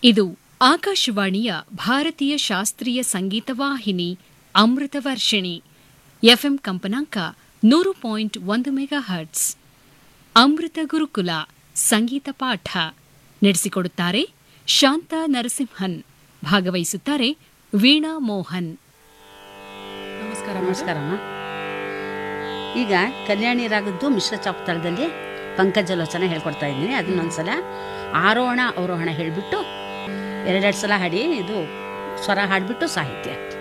ಇದು ಆಕಾಶವಾಣಿಯ ಭಾರತೀಯ ಶಾಸ್ತ್ರೀಯ ಸಂಗೀತ ವಾಹಿನಿ ಅಮೃತ ವರ್ಷಿಣಿ ಎಫ್ಎಂ ಕಂಪನಾಂಕ 100.1 ಮೆಗಾಹರ್ಟ್ಸ್. ಅಮೃತ ಗುರುಕುಲ ಸಂಗೀತ ಪಾಠ ನಡೆಸಿಕೊಡುತ್ತಾರೆ ಶಾಂತಾ ನರಸಿಂಹನ್. ಭಾಗವಹಿಸುತ್ತಾರೆ ವೀಣಾ ಮೋಹನ್. ನಮಸ್ಕಾರಮ್ಮ. ಈಗ ಕಲ್ಯಾಣಿ ರಾಗದ್ದು ಮಿಶ್ರ ಚಾಪತಾಳದಲ್ಲಿ ಪಂಕಜಲೋಚನ ಹೇಳ್ಕೊಡ್ತಾ ಇದ್ದೀನಿ. ಅದನ್ನೊಂದ್ಸಲ ಆರೋಹಣ ಅವರೋಹಣ ಹೇಳಿಬಿಟ್ಟು ಎರಡೆರಡು ಸಲ ಹಾಡಿ ಇದು ಸ್ವರ ಹಾಡಿಬಿಟ್ಟು ಸಾಹಿತ್ಯ.